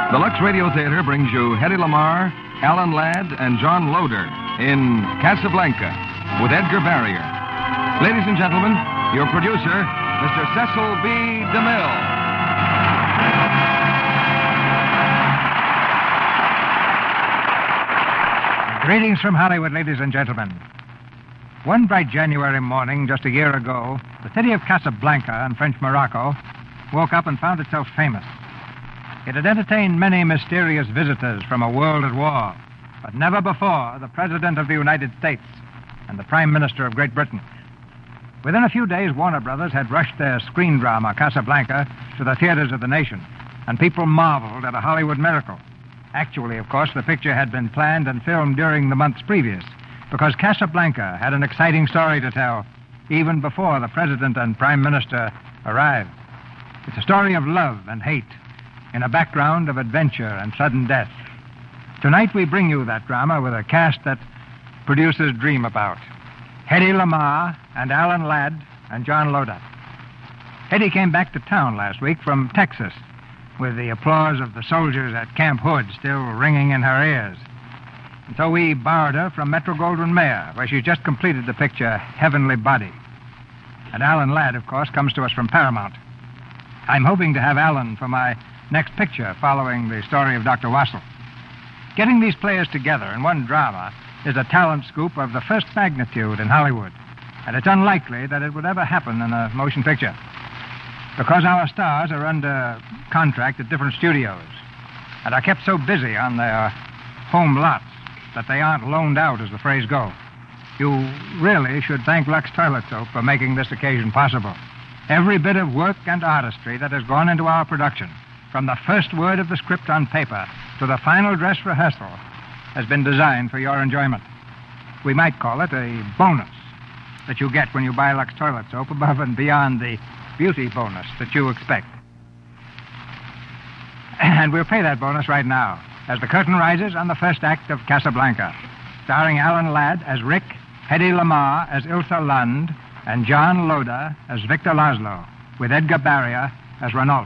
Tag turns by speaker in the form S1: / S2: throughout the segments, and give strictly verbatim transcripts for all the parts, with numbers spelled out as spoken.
S1: The Lux Radio Theater brings you Hedy Lamarr, Alan Ladd, and John Loder in Casablanca with Edgar Barrier. Ladies and gentlemen, your producer, Mister Cecil B. DeMille.
S2: Greetings from Hollywood, ladies and gentlemen. One bright January morning just a year ago, the city of Casablanca in French Morocco woke up and found itself famous. It had entertained many mysterious visitors from a world at war, but never before the President of the United States and the Prime Minister of Great Britain. Within a few days, Warner Brothers had rushed their screen drama, Casablanca, to the theaters of the nation, and people marveled at a Hollywood miracle. Actually, of course, the picture had been planned and filmed during the months previous, because Casablanca had an exciting story to tell, even before the President and Prime Minister arrived. It's a story of love and hate, in a background of adventure and sudden death. Tonight we bring you that drama with a cast that producers dream about. Hedy Lamarr and Alan Ladd and John Loder. Hedy came back to town last week from Texas, with the applause of the soldiers at Camp Hood still ringing in her ears. And so we borrowed her from Metro-Goldwyn-Mayer, where she just completed the picture Heavenly Body. And Alan Ladd, of course, comes to us from Paramount. I'm hoping to have Alan for my next picture following the story of Doctor Wassel. Getting these players together in one drama is a talent scoop of the first magnitude in Hollywood, and it's unlikely that it would ever happen in a motion picture, because our stars are under contract at different studios and are kept so busy on their home lots that they aren't loaned out, as the phrase goes. You really should thank Lux Toilet Soap for making this occasion possible. Every bit of work and artistry that has gone into our production, from the first word of the script on paper to the final dress rehearsal, has been designed for your enjoyment. We might call it a bonus that you get when you buy Lux Toilet Soap, above and beyond the beauty bonus that you expect. And we'll pay that bonus right now, as the curtain rises on the first act of Casablanca, starring Alan Ladd as Rick, Hedy Lamarr as Ilsa Lund, and John Loder as Victor Laszlo, with Edgar Barrier as Renault.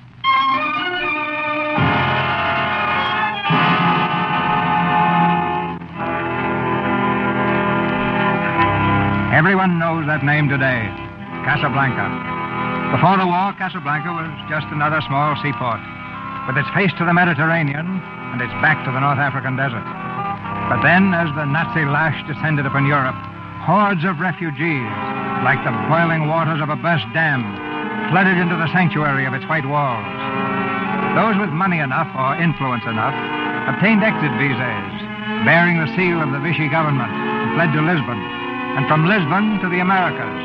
S2: Everyone knows that name today, Casablanca. Before the war, Casablanca was just another small seaport, with its face to the Mediterranean and its back to the North African desert. But then, as the Nazi lash descended upon Europe, hordes of refugees, like the boiling waters of a burst dam, flooded into the sanctuary of its white walls. Those with money enough or influence enough obtained exit visas bearing the seal of the Vichy government and fled to Lisbon, and from Lisbon to the Americas,